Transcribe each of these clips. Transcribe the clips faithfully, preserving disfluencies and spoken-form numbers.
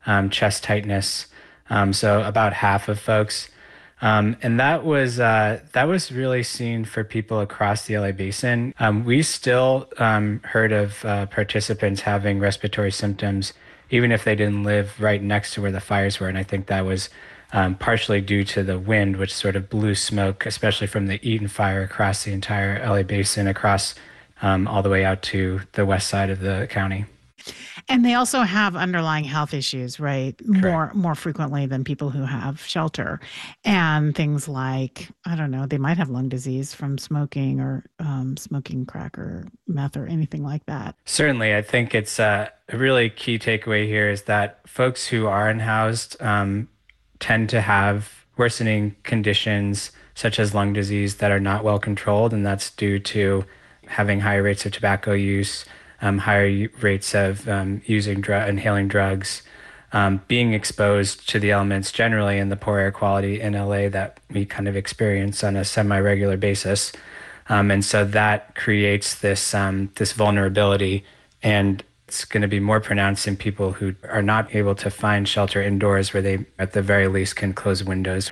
um, chest tightness. Um, so about half of folks. Um, and that was uh, that was really seen for people across the L A basin. Um, we still um, heard of uh, participants having respiratory symptoms, even if they didn't live right next to where the fires were. And I think that was um, partially due to the wind, which sort of blew smoke, especially from the Eaton fire across the entire L A basin, across um, all the way out to the west side of the county. And they also have underlying health issues, right? Correct. More more frequently than people who have shelter, and things like I don't know, they might have lung disease from smoking or um, smoking crack or meth or anything like that. Certainly, I think it's uh, a really key takeaway here is that folks who are unhoused um, tend to have worsening conditions such as lung disease that are not well controlled, and that's due to having higher rates of tobacco use, um, higher u- rates of um, using dr- inhaling drugs, um, being exposed to the elements generally in the poor air quality in L A that we kind of experience on a semi-regular basis. Um, and so that creates this um, this vulnerability, and it's going to be more pronounced in people who are not able to find shelter indoors, where they, at the very least, can close windows.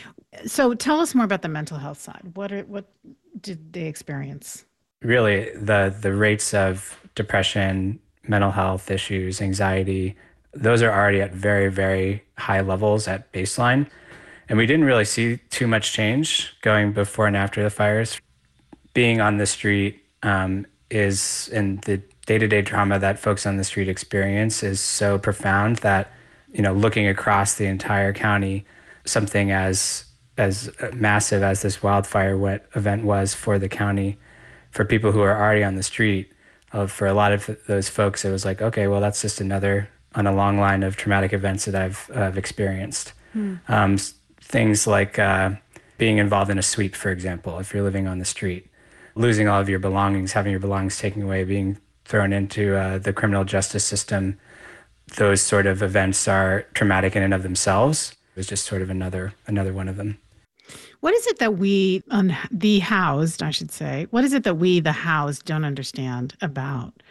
So tell us more about the mental health side. What are, what did they experience? Really, the the rates of depression, mental health issues, anxiety, those are already at very, very high levels at baseline. And we didn't really see too much change going before and after the fires. Being on the street um, is, and the day-to-day trauma that folks on the street experience is so profound that, you know, looking across the entire county, something as as massive as this wildfire what event was for the county, for people who are already on the street, uh, for a lot of those folks, it was like, okay, well, that's just another on a long line of traumatic events that I've, uh, I've experienced. Hmm. Um, things like uh, being involved in a sweep, for example, if you're living on the street, losing all of your belongings, having your belongings taken away, being thrown into uh, the criminal justice system. Those sort of events are traumatic in and of themselves. It was just sort of another another one of them. What is it that we, un- the housed, I should say, what is it that we, the housed, don't understand about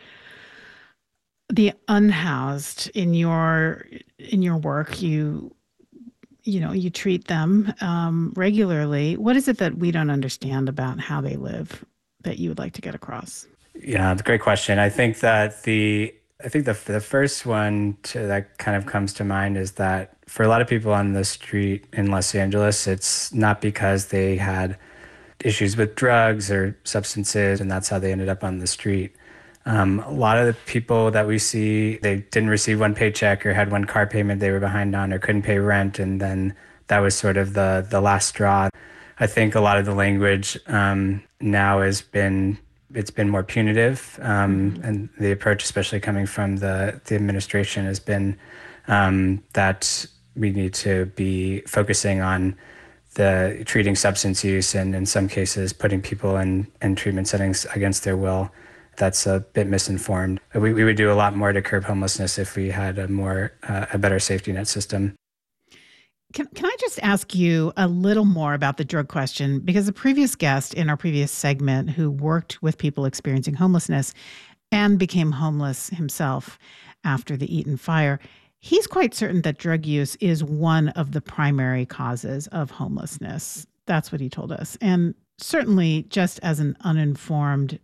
the unhoused in your in your work? You you know, you treat them um, regularly. What is it that we don't understand about how they live that you would like to get across? Yeah, it's a great question. I think that the I think the the first one to, that kind of comes to mind is that for a lot of people on the street in Los Angeles, it's not because they had issues with drugs or substances, and that's how they ended up on the street. Um, a lot of the people that we see, they didn't receive one paycheck or had one car payment they were behind on or couldn't pay rent, and then that was sort of the the last straw. I think a lot of the language um, now has been it's been more punitive, um, Mm-hmm. and the approach, especially coming from the the administration, has been um, that we need to be focusing on the treating substance use and in some cases putting people in, in treatment settings against their will. That's a bit misinformed. We, we would do a lot more to curb homelessness if we had a more uh, a better safety net system. Can, can I just ask you a little more about the drug question? Because the previous guest in our previous segment who worked with people experiencing homelessness and became homeless himself after the Eaton fire, he's quite certain that drug use is one of the primary causes of homelessness. That's what he told us. And certainly, just as an uninformed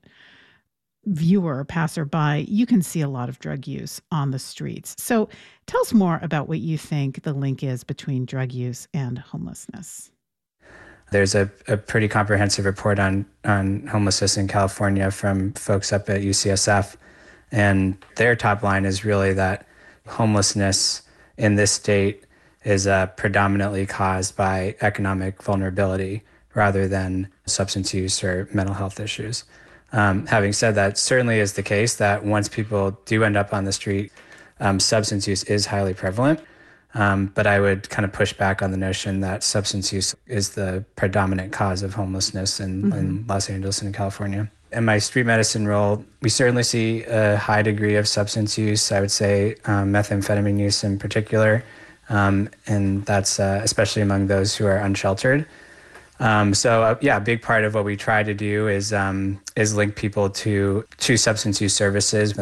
viewer, passerby, you can see a lot of drug use on the streets. So tell us more about what you think the link is between drug use and homelessness. There's a, a pretty comprehensive report on, on homelessness in California from folks up at U C S F. And their top line is really that homelessness in this state is uh, predominantly caused by economic vulnerability rather than substance use or mental health issues. Um, having said that, certainly is the case that once people do end up on the street, um, substance use is highly prevalent. Um, but I would kind of push back on the notion that substance use is the predominant cause of homelessness in, Mm-hmm. in Los Angeles and in California. In my street medicine role, we certainly see a high degree of substance use, I would say um, methamphetamine use in particular, um, and that's uh, especially among those who are unsheltered. Um, so uh, yeah, a big part of what we try to do is um, is link people to to substance use services, and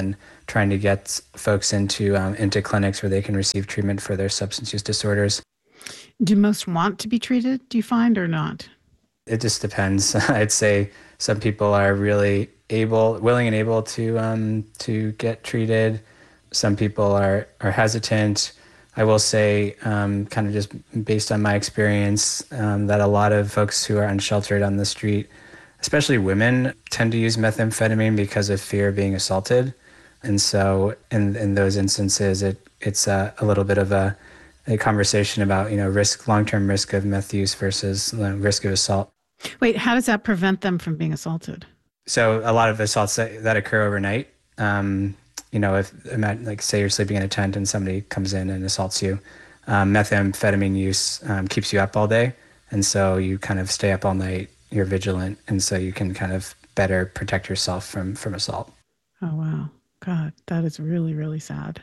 trying to get folks into um, into clinics where they can receive treatment for their substance use disorders. Do most want to be treated, do you find, or not? It just depends. I'd say some people are really able, willing and able to um, to get treated. Some people are, are hesitant. I will say, um, kind of just based on my experience, um, that a lot of folks who are unsheltered on the street, especially women, tend to use methamphetamine because of fear of being assaulted. And so in, in those instances, it it's a, a little bit of a, a conversation about, you know, risk, long-term risk of meth use versus the risk of assault. Wait, how does that prevent them from being assaulted? So a lot of assaults that, that occur overnight, um, you know, if, like, say you're sleeping in a tent and somebody comes in and assaults you, um, methamphetamine use um, keeps you up all day. And so you kind of stay up all night, you're vigilant, and so you can kind of better protect yourself from, from assault. Oh, wow. God, that is really, really sad.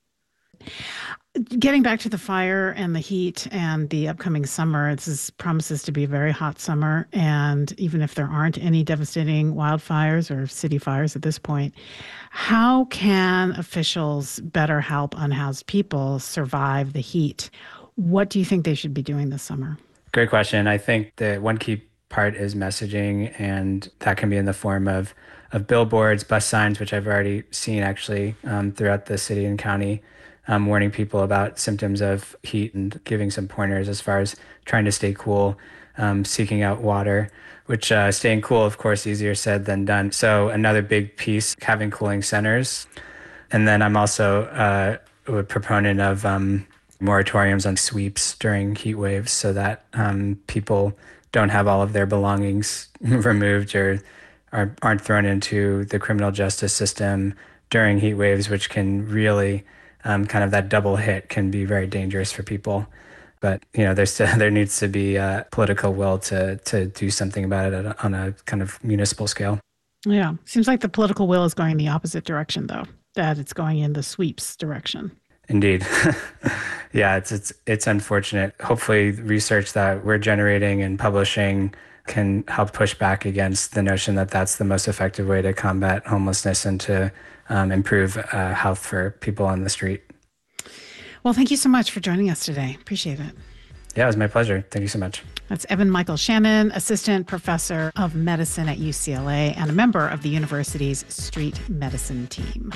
Getting back to the fire and the heat and the upcoming summer, this is, promises to be a very hot summer. And even if there aren't any devastating wildfires or city fires at this point, how can officials better help unhoused people survive the heat? What do you think they should be doing this summer? Great question. I think that one key part is messaging, and that can be in the form of, of billboards, bus signs, which I've already seen actually um, throughout the city and county. Um, warning people about symptoms of heat and giving some pointers as far as trying to stay cool, um, seeking out water, which uh, staying cool, of course, easier said than done. So another big piece, having cooling centers. And then I'm also uh, a proponent of um, moratoriums on sweeps during heat waves so that um, people don't have all of their belongings removed or are, aren't thrown into the criminal justice system during heat waves, which can really Um, kind of that double hit can be very dangerous for people. But, you know, there's still, there needs to be a political will to to do something about it on a kind of municipal scale. Yeah. Seems like the political will is going in the opposite direction, though, that it's going in the sweeps direction. Indeed. Yeah, it's, it's, it's unfortunate. Hopefully research that we're generating and publishing can help push back against the notion that that's the most effective way to combat homelessness and to um, improve uh, health for people on the street. Well, thank you so much for joining us today. Appreciate it. Yeah, it was my pleasure. Thank you so much. That's Evan Michael Shannon, Assistant Professor of Medicine at U C L A and a member of the university's street medicine team.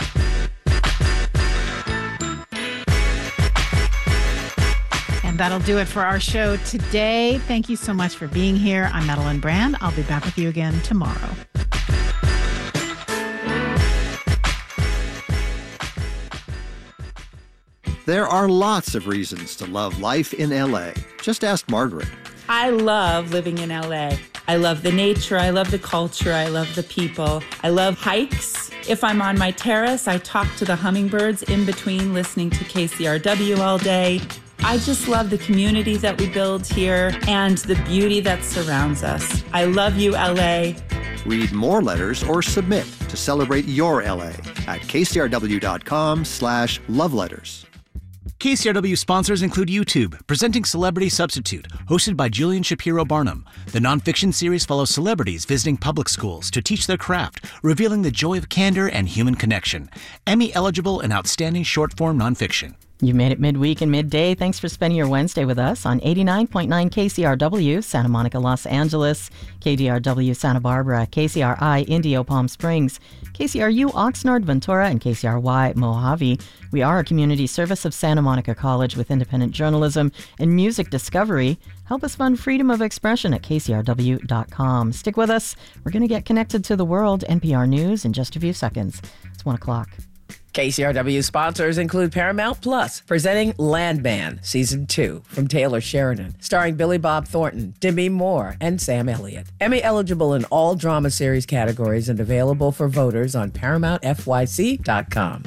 And that'll do it for our show today. Thank you so much for being here. I'm Madeline Brand. I'll be back with you again tomorrow. There are lots of reasons to love life in L A. Just ask Margaret. I love living in L A. I love the nature, I love the culture, I love the people. I love hikes. If I'm on my terrace, I talk to the hummingbirds in between listening to K C R W all day. I just love the community that we build here and the beauty that surrounds us. I love you, L A. Read more letters or submit to celebrate your L A at kcrw.com slash love letters. K C R W sponsors include YouTube, presenting Celebrity Substitute, hosted by Julian Shapiro Barnum. The nonfiction series follows celebrities visiting public schools to teach their craft, revealing the joy of candor and human connection. Emmy-eligible and outstanding short-form nonfiction. You made it midweek and midday. Thanks for spending your Wednesday with us on eighty-nine point nine K C R W, Santa Monica, Los Angeles, K D R W, Santa Barbara, K C R I, Indio, Palm Springs, K C R U, Oxnard, Ventura, and K C R Y, Mojave. We are a community service of Santa Monica College with independent journalism and music discovery. Help us fund freedom of expression at k c r w dot com. Stick with us. We're going to get connected to the world. N P R News in just a few seconds. It's one o'clock. K C R W sponsors include Paramount Plus, presenting Landman, Season two, from Taylor Sheridan, starring Billy Bob Thornton, Demi Moore, and Sam Elliott. Emmy eligible in all drama series categories and available for voters on paramount f y c dot com.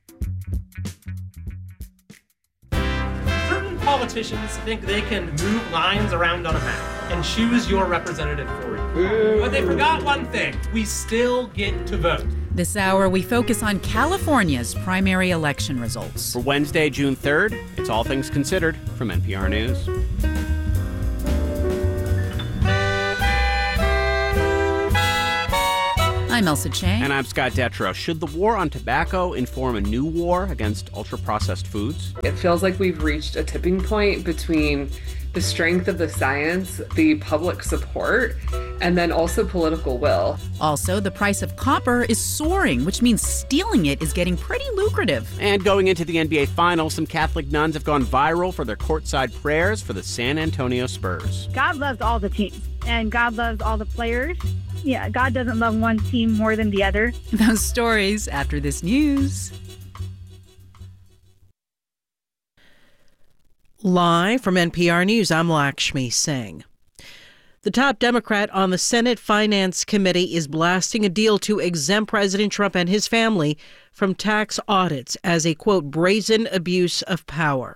Certain politicians think they can move lines around on a map and choose your representative for you. But they forgot one thing. We still get to vote. This hour, we focus on California's primary election results. For Wednesday, June third, it's All Things Considered from N P R News. I'm Elsa Chang. And I'm Scott Detrow. Should the war on tobacco inform a new war against ultra-processed foods? It feels like we've reached a tipping point between the strength of the science, the public support, and then also political will. Also, the price of copper is soaring, which means stealing it is getting pretty lucrative. And going into the N B A Finals, some Catholic nuns have gone viral for their courtside prayers for the San Antonio Spurs. God loves all the teams, and God loves all the players. Yeah, God doesn't love one team more than the other. Those stories after this news. Live from N P R News, I'm Lakshmi Singh. The top Democrat on the Senate Finance Committee is blasting a deal to exempt President Trump and his family from tax audits as a, quote, brazen abuse of power.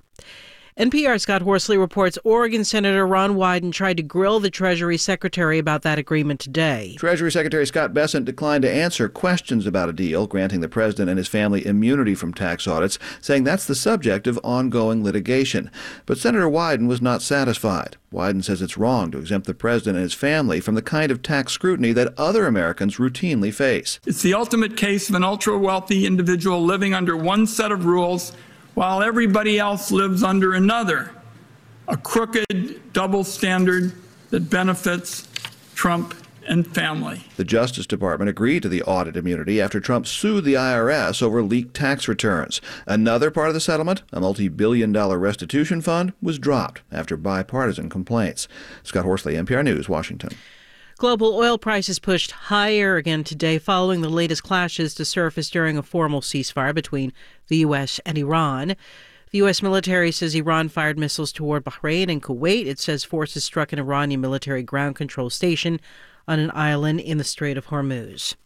N P R's Scott Horsley reports Oregon Senator Ron Wyden tried to grill the Treasury Secretary about that agreement today. Treasury Secretary Scott Bessent declined to answer questions about a deal granting the president and his family immunity from tax audits, saying that's the subject of ongoing litigation. But Senator Wyden was not satisfied. Wyden says it's wrong to exempt the president and his family from the kind of tax scrutiny that other Americans routinely face. It's the ultimate case of an ultra-wealthy individual living under one set of rules while everybody else lives under another, a crooked double standard that benefits Trump and family. The Justice Department agreed to the audit immunity after Trump sued the I R S over leaked tax returns. Another part of the settlement, a multi-billion dollar restitution fund, was dropped after bipartisan complaints. Scott Horsley, N P R News, Washington. Global oil prices pushed higher again today following the latest clashes to surface during a formal ceasefire between the U S and Iran. The U S military says Iran fired missiles toward Bahrain and Kuwait. It says forces struck an Iranian military ground control station on an island in the Strait of Hormuz.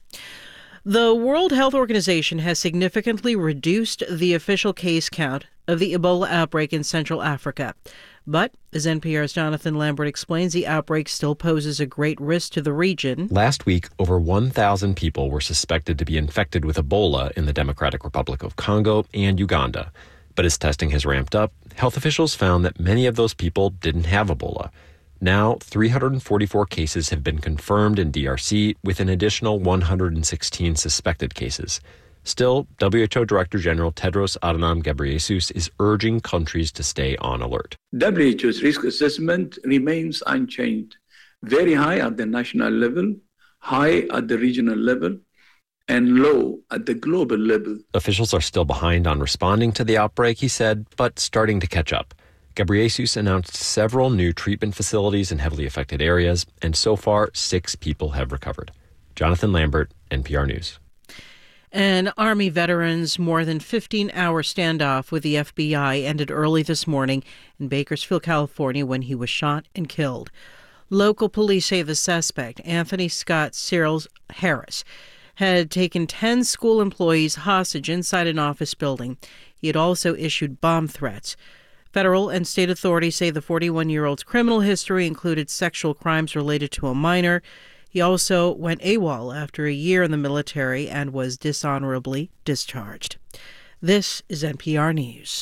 The World Health Organization has significantly reduced the official case count of the Ebola outbreak in Central Africa. But, as N P R's Jonathan Lambert explains, the outbreak still poses a great risk to the region. Last week, over one thousand people were suspected to be infected with Ebola in the Democratic Republic of Congo and Uganda. But as testing has ramped up, health officials found that many of those people didn't have Ebola. Now, three hundred forty-four cases have been confirmed in D R C, with an additional one hundred sixteen suspected cases. Still, W H O Director General Tedros Adhanom Ghebreyesus is urging countries to stay on alert. W H O's risk assessment remains unchanged, very high at the national level, high at the regional level, and low at the global level. Officials are still behind on responding to the outbreak, he said, but starting to catch up. Ghebreyesus announced several new treatment facilities in heavily affected areas, and so far, six people have recovered. Jonathan Lambert, N P R News. An Army veteran's more than fifteen-hour standoff with the F B I ended early this morning in Bakersfield, California, when he was shot and killed. Local police say the suspect, Anthony Scott Cyril Harris, had taken ten school employees hostage inside an office building. He had also issued bomb threats. Federal and state authorities say the forty-one-year-old's criminal history included sexual crimes related to a minor. He also went AWOL after a year in the military and was dishonorably discharged. This is N P R News.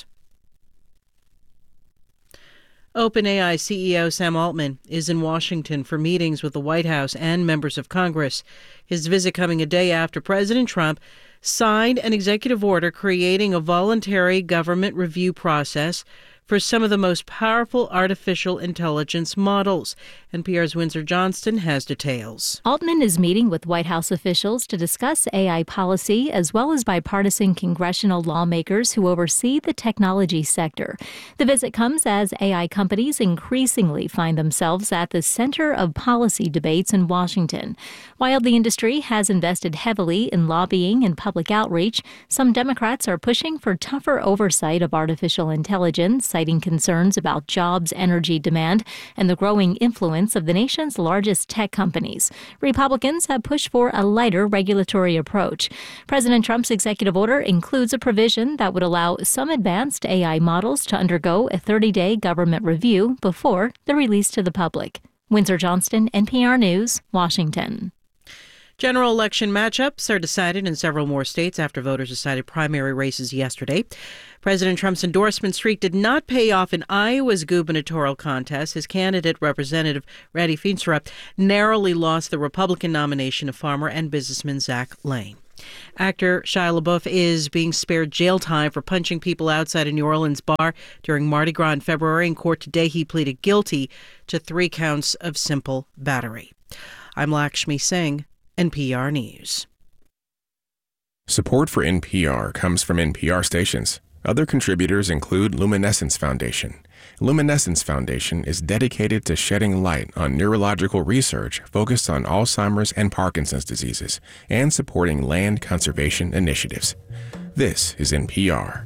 OpenAI C E O Sam Altman is in Washington for meetings with the White House and members of Congress. His visit coming a day after President Trump signed an executive order creating a voluntary government review process for some of the most powerful artificial intelligence models. N P R's Windsor Johnston has details. Altman is meeting with White House officials to discuss A I policy, as well as bipartisan congressional lawmakers who oversee the technology sector. The visit comes as A I companies increasingly find themselves at the center of policy debates in Washington. While the industry has invested heavily in lobbying and public outreach, some Democrats are pushing for tougher oversight of artificial intelligence, citing concerns about jobs, energy demand, and the growing influence of the nation's largest tech companies. Republicans have pushed for a lighter regulatory approach. President Trump's executive order includes a provision that would allow some advanced A I models to undergo a thirty-day government review before they're released to the public. Windsor Johnston, N P R News, Washington. General election matchups are decided in several more states after voters decided primary races yesterday. President Trump's endorsement streak did not pay off in Iowa's gubernatorial contest. His candidate, Representative Randy Feenstra, narrowly lost the Republican nomination of farmer and businessman Zach Lane. Actor Shia LaBeouf is being spared jail time for punching people outside a New Orleans bar during Mardi Gras in February. In court today, he pleaded guilty to three counts of simple battery. I'm Lakshmi Singh, N P R News. Support for N P R comes from N P R stations. Other contributors include Luminescence Foundation. Luminescence Foundation is dedicated to shedding light on neurological research focused on Alzheimer's and Parkinson's diseases and supporting land conservation initiatives. This is N P R.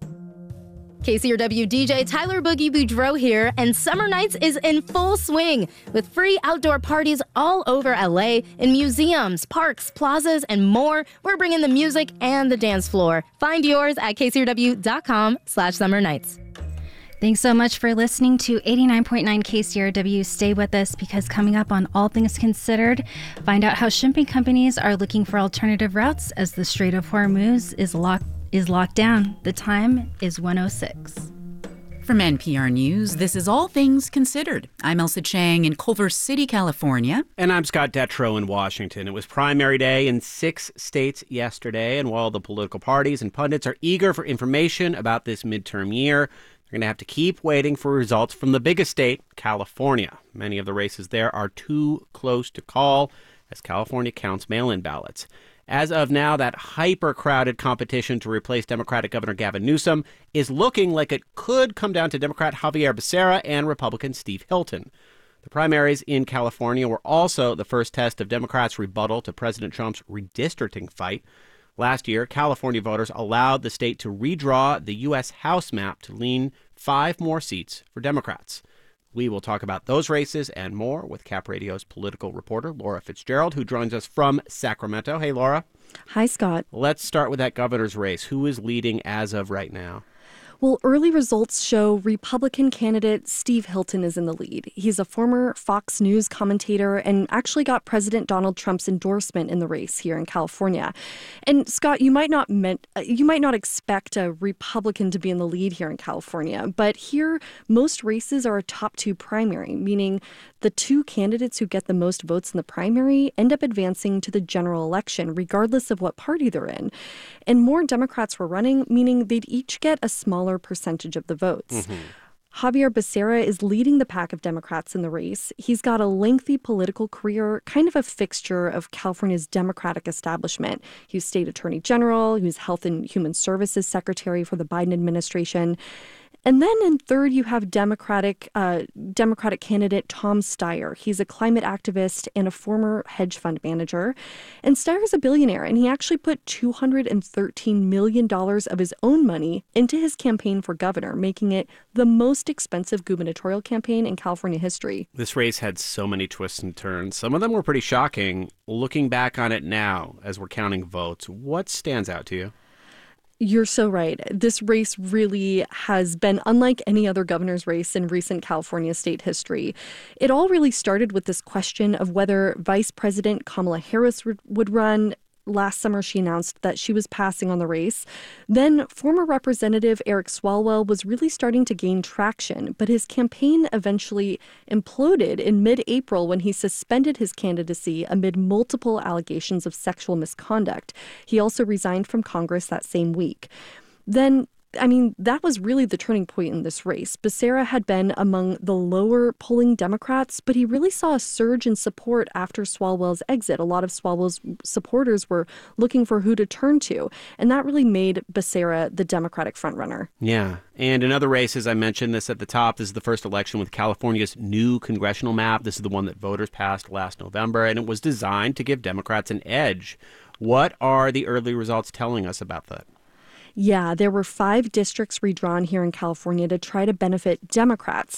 K C R W D J Tyler Boogie Boudreaux here, and Summer Nights is in full swing with free outdoor parties all over L A in museums, parks, plazas, and more. We're bringing the music and the dance floor. Find yours at k c r w dot com slash summer nights. Thanks so much for listening to eighty-nine point nine K C R W. Stay with us because coming up on All Things Considered, find out how shipping companies are looking for alternative routes as the Strait of Hormuz is locked is locked down. The time is one oh six. From N P R News, this is All Things Considered. I'm Elsa Chang in Culver City, California. And I'm Scott Detrow in Washington. It was primary day in six states yesterday, and while the political parties and pundits are eager for information about this midterm year, they're going to have to keep waiting for results from the biggest state, California. Many of the races there are too close to call as California counts mail-in ballots. As of now, that hyper-crowded competition to replace Democratic Governor Gavin Newsom is looking like it could come down to Democrat Javier Becerra and Republican Steve Hilton. The primaries in California were also the first test of Democrats' rebuttal to President Trump's redistricting fight. Last year, California voters allowed the state to redraw the U S House map to lean five more seats for Democrats. We will talk about those races and more with Cap Radio's political reporter, Laura Fitzgerald, who joins us from Sacramento. Hey, Laura. Hi, Scott. Let's start with that governor's race. Who is leading as of right now? Well, early results show Republican candidate Steve Hilton is in the lead. He's a former Fox News commentator and actually got President Donald Trump's endorsement in the race here in California. And Scott, you might not meant, you might not expect a Republican to be in the lead here in California, but here most races are a top two primary, meaning the two candidates who get the most votes in the primary end up advancing to the general election, regardless of what party they're in. And more Democrats were running, meaning they'd each get a smaller percentage of the votes. Mm-hmm. Javier Becerra is leading the pack of Democrats in the race. He's got a lengthy political career, kind of a fixture of California's Democratic establishment. He was state attorney general, he was health and human services secretary for the Biden administration. And then in third, you have Democratic uh, Democratic candidate Tom Steyer. He's a climate activist and a former hedge fund manager. And Steyer's a billionaire, and he actually put two hundred thirteen million dollars of his own money into his campaign for governor, making it the most expensive gubernatorial campaign in California history. This race had so many twists and turns. Some of them were pretty shocking. Looking back on it now, as we're counting votes, what stands out to you? You're so right. This race really has been unlike any other governor's race in recent California state history. It all really started with this question of whether Vice President Kamala Harris would run. Last summer, she announced that she was passing on the race. Then former Representative Eric Swalwell was really starting to gain traction, but his campaign eventually imploded in mid-April when he suspended his candidacy amid multiple allegations of sexual misconduct. He also resigned from Congress that same week. Then I mean, that was really the turning point in this race. Becerra had been among the lower polling Democrats, but he really saw a surge in support after Swalwell's exit. A lot of Swalwell's supporters were looking for who to turn to, and that really made Becerra the Democratic frontrunner. Yeah, and in other races, I mentioned this at the top, this is the first election with California's new congressional map. This is the one that voters passed last November, and it was designed to give Democrats an edge. What are the early results telling us about that? Yeah, there were five districts redrawn here in California to try to benefit Democrats.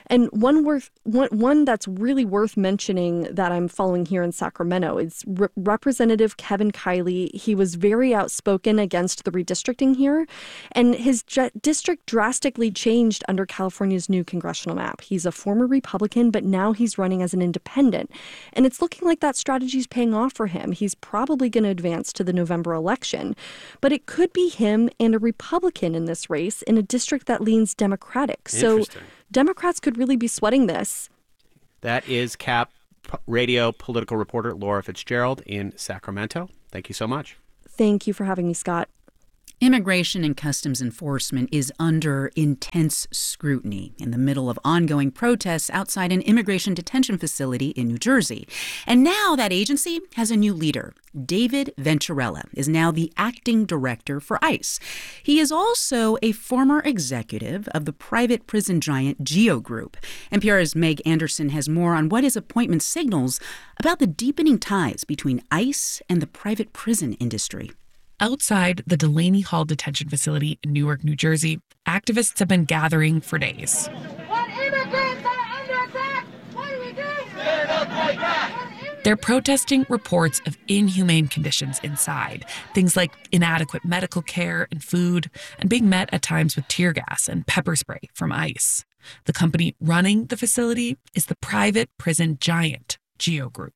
And one worth one, one that's really worth mentioning that I'm following here in Sacramento is Re- Representative Kevin Kiley. He was very outspoken against the redistricting here, and his j- district drastically changed under California's new congressional map. He's a former Republican, but now he's running as an independent. And it's looking like that strategy is paying off for him. He's probably going to advance to the November election. But it could be him and a Republican in this race in a district that leans Democratic. So Democrats could really be sweating this. That is Cap Radio political reporter Laura Fitzgerald in Sacramento. Thank you so much. Thank you for having me, Scott. Immigration and Customs Enforcement is under intense scrutiny in the middle of ongoing protests outside an immigration detention facility in New Jersey. And now that agency has a new leader. David Venturella is now the acting director for ICE. He is also a former executive of the private prison giant GEO Group. N P R's Meg Anderson has more on what his appointment signals about the deepening ties between ICE and the private prison industry. Outside the Delaney Hall Detention Facility in Newark, New Jersey, activists have been gathering for days. When immigrants are under attack, what do we do? Stand up like that. They're protesting reports of inhumane conditions inside, things like inadequate medical care and food, and being met at times with tear gas and pepper spray from ICE. The company running the facility is the private prison giant, GEO Group.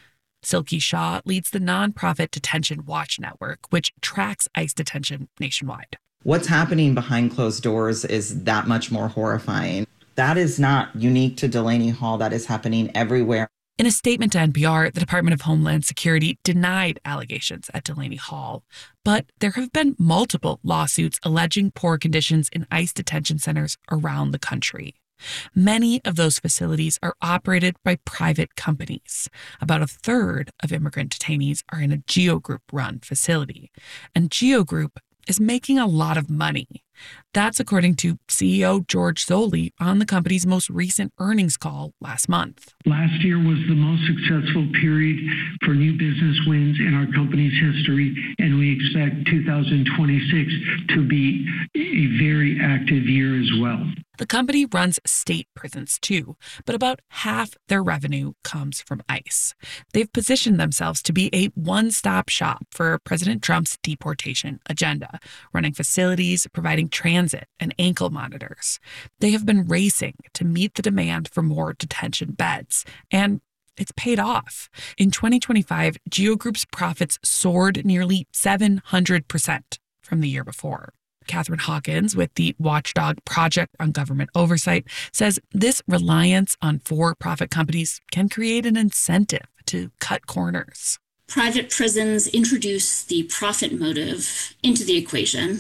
Silky Shaw leads the nonprofit Detention Watch Network, which tracks ICE detention nationwide. What's happening behind closed doors is that much more horrifying. That is not unique to Delaney Hall. That is happening everywhere. In a statement to N P R, the Department of Homeland Security denied allegations at Delaney Hall. But there have been multiple lawsuits alleging poor conditions in ICE detention centers around the country. Many of those facilities are operated by private companies. About a third of immigrant detainees are in a GEO Group-run facility. And GEO Group is making a lot of money. That's according to C E O George Zoley on the company's most recent earnings call last month. Last year was the most successful period for new business wins in our company's history, and we expect two thousand twenty-six to be a very active year as well. The company runs state prisons too, but about half their revenue comes from ICE. They've positioned themselves to be a one-stop shop for President Trump's deportation agenda, running facilities, providing transit and ankle monitors. They have been racing to meet the demand for more detention beds, and it's paid off. In twenty twenty-five, GEO Group's profits soared nearly seven hundred percent from the year before. Catherine Hawkins with the Watchdog Project on Government Oversight says this reliance on for-profit companies can create an incentive to cut corners. Private prisons introduce the profit motive into the equation,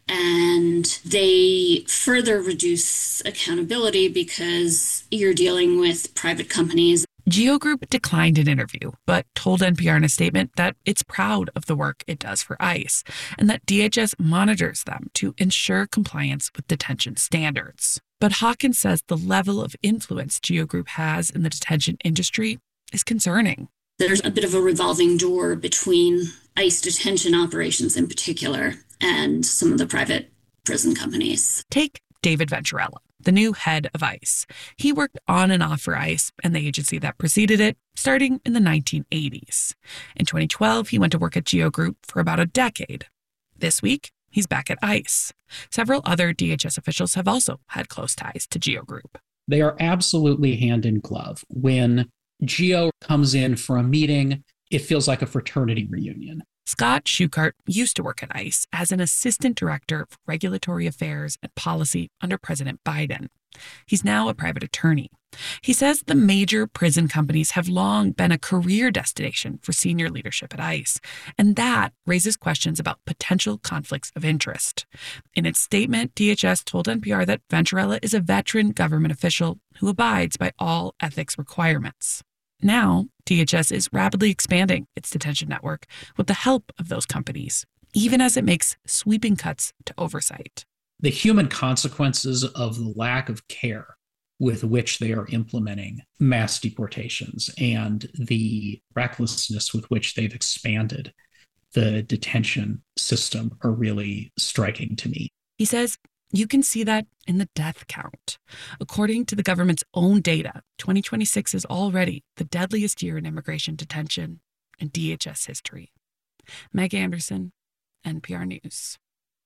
and they further reduce accountability because you're dealing with private companies. GEO Group declined an interview, but told N P R in a statement that it's proud of the work it does for ICE and that D H S monitors them to ensure compliance with detention standards. But Hawkins says the level of influence GEO Group has in the detention industry is concerning. There's a bit of a revolving door between ICE detention operations in particular and some of the private prison companies. Take David Venturella, the new head of ICE. He worked on and off for ICE and the agency that preceded it, starting in the nineteen eighties. In twenty twelve, he went to work at GEO Group for about a decade. This week, he's back at ICE. Several other D H S officials have also had close ties to GEO Group. They are absolutely hand in glove. When GEO comes in for a meeting, it feels like a fraternity reunion. Scott Shukart used to work at ICE as an assistant director for regulatory affairs and policy under President Biden. He's now a private attorney. He says the major prison companies have long been a career destination for senior leadership at ICE, and that raises questions about potential conflicts of interest. In its statement, D H S told N P R that Venturella is a veteran government official who abides by all ethics requirements. Now, D H S is rapidly expanding its detention network with the help of those companies, even as it makes sweeping cuts to oversight. The human consequences of the lack of care with which they are implementing mass deportations and the recklessness with which they've expanded the detention system are really striking to me. He says You can see that in the death count. According to the government's own data, twenty twenty-six is already the deadliest year in immigration detention in D H S history. Meg Anderson, N P R News.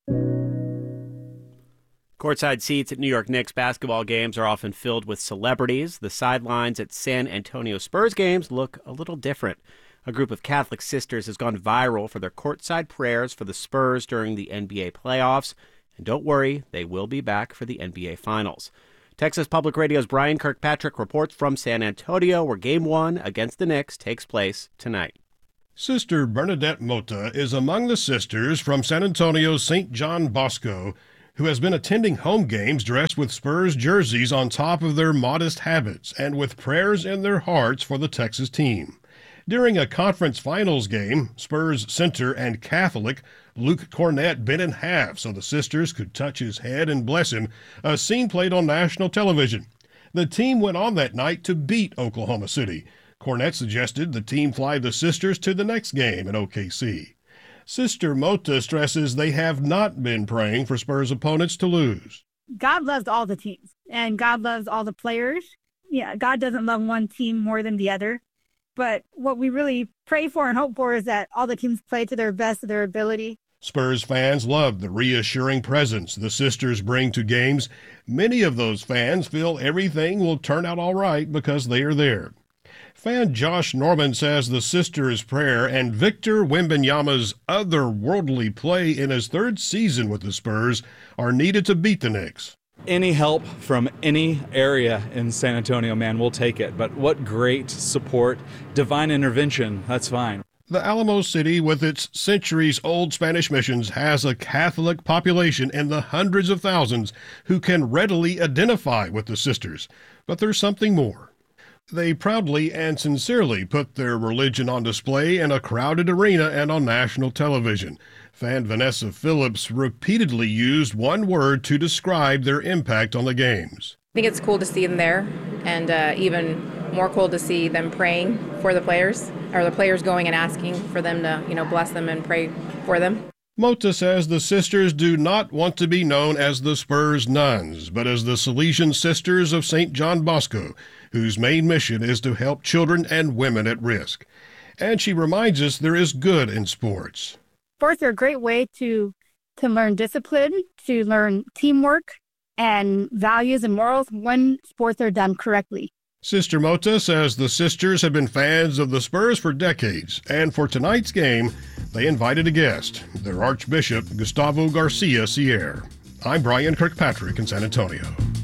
Courtside seats at New York Knicks basketball games are often filled with celebrities. The sidelines at San Antonio Spurs games look a little different. A group of Catholic sisters has gone viral for their courtside prayers for the Spurs during the N B A playoffs. And don't worry, they will be back for the N B A Finals. Texas Public Radio's Brian Kirkpatrick reports from San Antonio, where Game one against the Knicks takes place tonight. Sister Bernadette Mota is among the sisters from San Antonio's Saint John Bosco, who has been attending home games dressed with Spurs jerseys on top of their modest habits and with prayers in their hearts for the Texas team. During a conference finals game, Spurs center and Catholic Luke Cornett bent in half so the sisters could touch his head and bless him, a scene played on national television. The team went on that night to beat Oklahoma City. Cornett suggested the team fly the sisters to the next game in O K C. Sister Mota stresses they have not been praying for Spurs opponents to lose. God loves all the teams, and God loves all the players. Yeah, God doesn't love one team more than the other. But what we really pray for and hope for is that all the teams play to their best of their ability. Spurs fans love the reassuring presence the sisters bring to games. Many of those fans feel everything will turn out all right because they are there. Fan Josh Norman says the sisters' prayer and Victor Wembanyama's otherworldly play in his third season with the Spurs are needed to beat the Knicks. Any help from any area in San Antonio, man, we'll take it. But what great support, divine intervention, that's fine. The Alamo City, with its centuries-old Spanish missions, has a Catholic population in the hundreds of thousands who can readily identify with the sisters. But there's something more. They proudly and sincerely put their religion on display in a crowded arena and on national television. Fan Vanessa Phillips repeatedly used one word to describe their impact on the games. I think it's cool to see them there, and uh, even more cool to see them praying for the players, or the players going and asking for them to, you know, bless them and pray for them. Mota says the sisters do not want to be known as the Spurs nuns, but as the Salesian Sisters of Saint John Bosco, whose main mission is to help children and women at risk. And she reminds us there is good in sports. Sports are a great way to to learn discipline, to learn teamwork and values and morals when sports are done correctly. Sister Mota says the sisters have been fans of the Spurs for decades, and for tonight's game, they invited a guest, their Archbishop Gustavo Garcia Sierra. I'm Brian Kirkpatrick in San Antonio.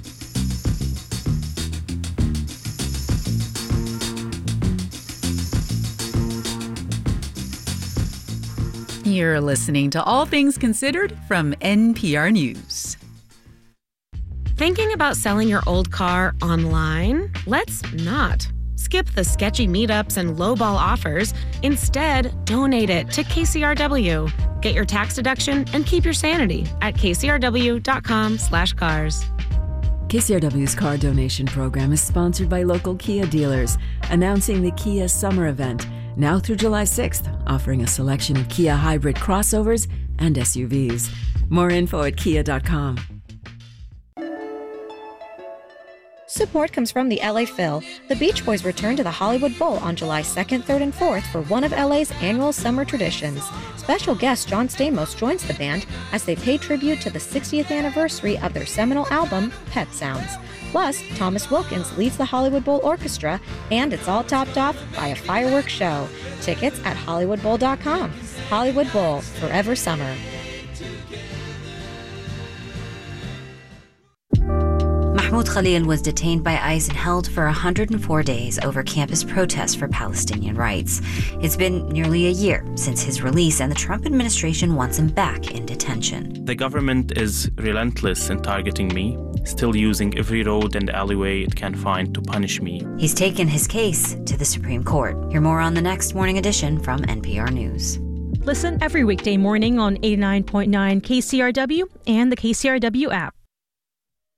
You're listening to All Things Considered from N P R News. Thinking about selling your old car online? Let's not. Skip the sketchy meetups and lowball offers. Instead, donate it to K C R W. Get your tax deduction and keep your sanity at kcrw.com slash cars. K C R W's car donation program is sponsored by local Kia dealers, announcing the Kia Summer Event, now through July sixth, offering a selection of Kia hybrid crossovers and S U Vs. More info at kia dot com. Support comes from the L A Phil. The Beach Boys return to the Hollywood Bowl on July second, third, and fourth for one of L A's annual summer traditions. Special guest John Stamos joins the band as they pay tribute to the sixtieth anniversary of their seminal album, Pet Sounds. Plus, Thomas Wilkins leads the Hollywood Bowl Orchestra, and it's all topped off by a fireworks show. Tickets at hollywood bowl dot com. Hollywood Bowl, forever summer. Mahmoud Khalil was detained by ICE and held for one hundred four days over campus protests for Palestinian rights. It's been nearly a year since his release, and the Trump administration wants him back in detention. The government is relentless in targeting me, still using every road and alleyway it can find to punish me. He's taken his case to the Supreme Court. Hear more on the next Morning Edition from N P R News. Listen every weekday morning on eighty-nine point nine K C R W and the K C R W app.